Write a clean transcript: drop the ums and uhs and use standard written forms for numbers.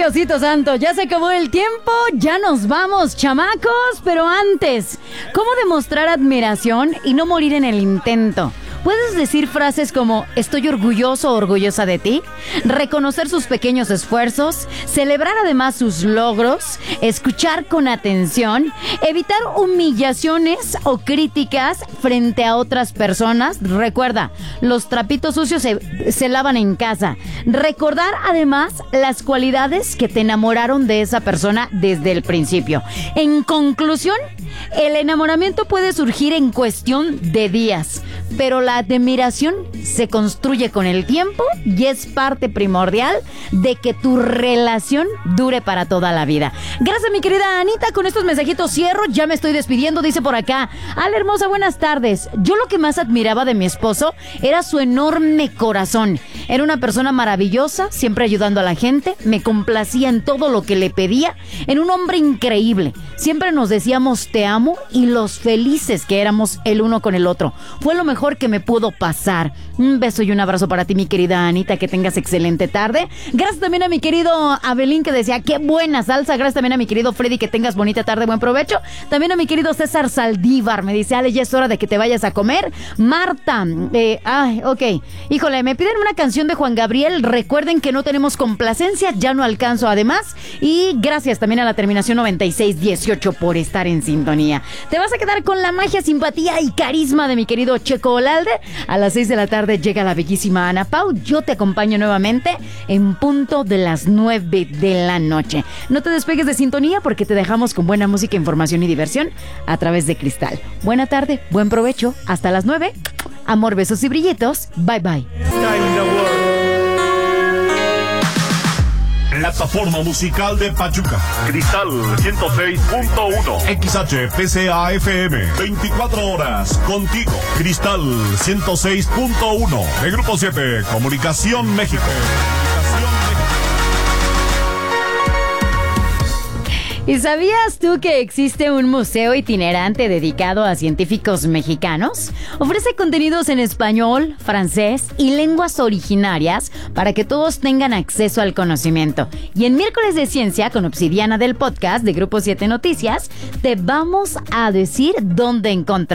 Diosito santo, ya se acabó el tiempo, ya nos vamos, chamacos, pero antes, ¿cómo demostrar admiración y no morir en el intento? ¿Puedes decir frases como estoy orgulloso o orgullosa de ti? Reconocer sus pequeños esfuerzos, celebrar además sus logros, escuchar con atención, evitar humillaciones o críticas frente a otras personas. Recuerda, los trapitos sucios se lavan en casa. Recordar además las cualidades que te enamoraron de esa persona desde el principio. En conclusión, el enamoramiento puede surgir en cuestión de días, pero la admiración se construye con el tiempo y es parte primordial de que tu relación dure para toda la vida. Gracias, mi querida Anita. Con estos mensajitos cierro. Ya me estoy despidiendo. Dice por acá: Ala hermosa, buenas tardes. Yo lo que más admiraba de mi esposo era su enorme corazón. Era una persona maravillosa, siempre ayudando a la gente. Me complacía en todo lo que le pedía. Era un hombre increíble. Siempre nos decíamos te amo y los felices que éramos el uno con el otro. Fue lo mejor que me pudo pasar. Un beso y un abrazo para ti, mi querida Anita. Que tengas excelente tarde. Gracias también a mi querido Abelín, que decía qué buena salsa. Gracias también a mi querido Freddy, que tengas bonita tarde, buen provecho. También a mi querido César Saldívar, me dice: Ale, ya es hora de que te vayas a comer. Marta, ok. Híjole, me piden una canción de Juan Gabriel. Recuerden que no tenemos complacencia, ya no alcanzo además. Y gracias también a la terminación 9618 por estar en sintonía. Te vas a quedar con la magia, simpatía y carisma de mi querido Checo Olalde. A las 6 de la tarde llega la bellísima Ana Pau. Yo te acompaño nuevamente en punto de las 9 de la noche. No te despegues de sintonía porque te dejamos con buena música, información y diversión a través de Cristal. Buena tarde, buen provecho. Hasta las 9. Amor, besos y brillitos. Bye, bye. Plataforma musical de Pachuca. Cristal 106.1. XHPCA FM. 24 horas contigo. Cristal 106.1. De Grupo 7. Comunicación México. ¿Y sabías tú que existe un museo itinerante dedicado a científicos mexicanos? Ofrece contenidos en español, francés y lenguas originarias para que todos tengan acceso al conocimiento. Y en Miércoles de Ciencia con Obsidiana del podcast de Grupo 7 Noticias, te vamos a decir dónde encontrar